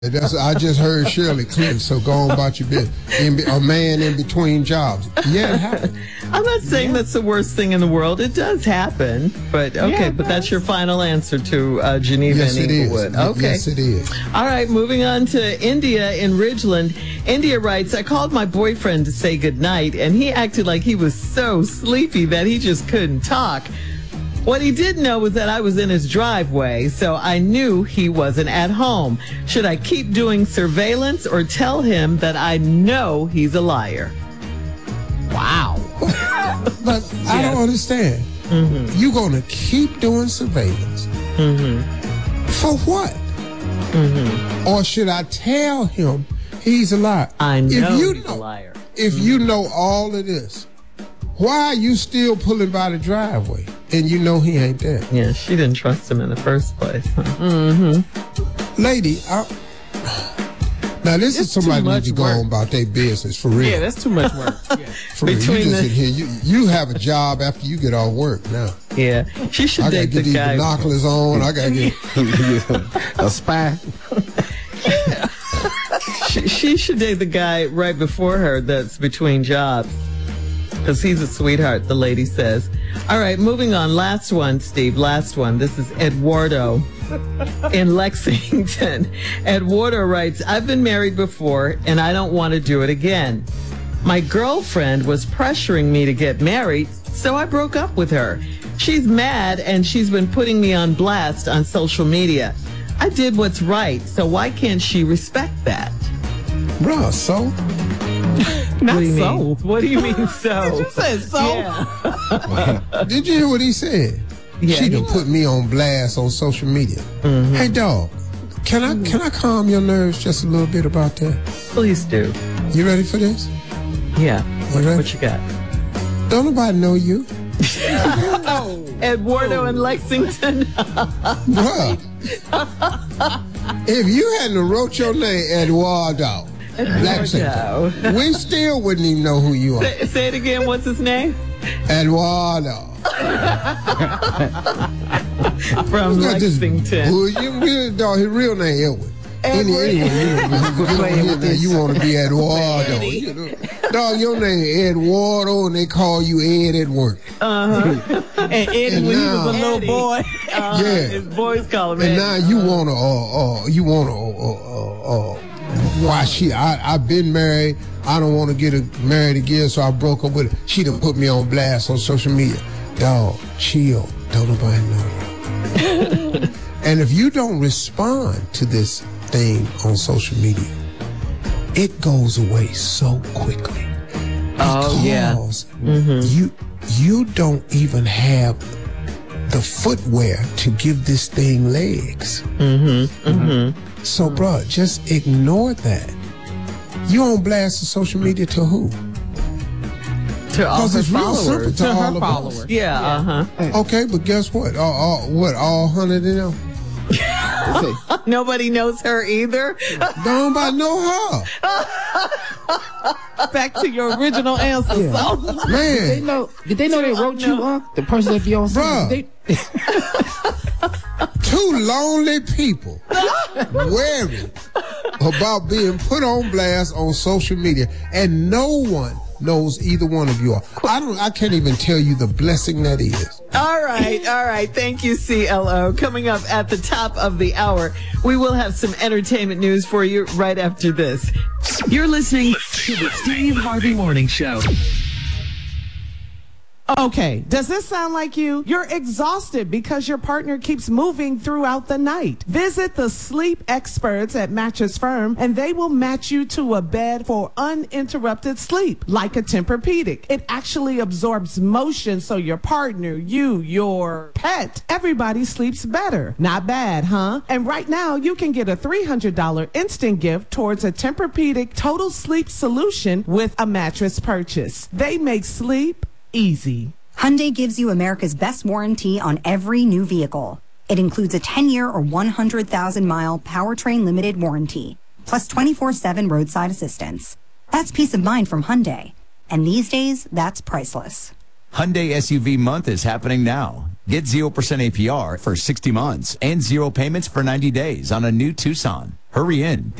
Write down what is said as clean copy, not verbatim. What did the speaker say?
I just heard Shirley Clinton, so go on about your business. A man in between jobs. Yeah, it happened. I'm not saying that's the worst thing in the world. It does happen. But, okay, but that's your final answer to Geneva and Inglewood. Okay. Yes, it is. All right, moving on to India in Ridgeland. India writes, I called my boyfriend to say goodnight, and he acted like he was so sleepy that he just couldn't talk. What he didn't know was that I was in his driveway, so I knew he wasn't at home. Should I keep doing surveillance or tell him that I know he's a liar? Wow. But I don't understand. Mm-hmm. You're going to keep doing surveillance. Mm-hmm. For what? Mm-hmm. Or should I tell him he's a liar? I know he's a liar. If you know all of this, why are you still pulling by the driveway and you know he ain't there? Yeah, she didn't trust him in the first place. Huh? Mm-hmm. Lady, now this is somebody who needs to go on about their business for real. Yeah, that's too much work. Yeah. For real, you just in here. You have a job after you get off work now. Yeah, she should date the guy. I gotta get these binoculars on. I gotta get a spy. Yeah. She should date the guy right before her that's between jobs. Because he's a sweetheart, the lady says. All right, moving on. Last one, Steve. Last one. This is Eduardo in Lexington. Eduardo writes, I've been married before, and I don't want to do it again. My girlfriend was pressuring me to get married, so I broke up with her. She's mad, and she's been putting me on blast on social media. I did what's right, so why can't she respect that? Bruh, so? Not so. What do you mean so? Did you say so? Yeah. Did you hear what he said? Yeah, she done put me on blast on social media. Mm-hmm. Hey, dog, can I calm your nerves just a little bit about that? Please do. You ready for this? Yeah. What you got? Don't nobody know you. Eduardo in Lexington. Bruh. If you hadn't wrote your name, Eduardo, Lexington, we still wouldn't even know who you are. Say it again. What's his name? Eduardo. From Lexington. His real name Edward. Anyway, you want to be Eduardo. Dog, your name Eduardo, and they call you Ed at work. Uh-huh. And Ed, when he was a little boy, yeah, his boys call him and Ed. now you want to, why I've been married, I don't want to get married again, so I broke up with her. She done put me on blast on social media. Dog, chill. Don't nobody know you. And if you don't respond to this thing on social media, it goes away so quickly. Because you don't even have the footwear to give this thing legs. So, bro, just ignore that. You on blast on social media to who? To all her followers. To all her followers. Yeah. Okay, but guess what? All 100 of them? Nobody knows her either. Nobody know her. Back to your original answer. Yeah. So, man, did they know they wrote you up? The person that be on stage. Two lonely people worried about being put on blast on social media, and no one knows either one of you are. I can't even tell you the blessing that is. All right. Thank you, CLO. Coming up at the top of the hour, we will have some entertainment news for you right after this. You're listening to the Steve Harvey Morning Show. Okay, does this sound like you? You're exhausted because your partner keeps moving throughout the night. Visit the sleep experts at Mattress Firm, and they will match you to a bed for uninterrupted sleep, like a Tempur-Pedic. It actually absorbs motion so your partner, you, your pet, everybody sleeps better. Not bad, huh? And right now, you can get a $300 instant gift towards a Tempur-Pedic total sleep solution with a mattress purchase. They make sleep easy. Hyundai gives you America's best warranty on every new vehicle. It includes a 10-year or 100,000-mile powertrain limited warranty, plus 24/7 roadside assistance. That's peace of mind from Hyundai. And these days, that's priceless. Hyundai SUV month is happening now. Get 0% APR for 60 months and 0 payments for 90 days on a new Tucson. Hurry in.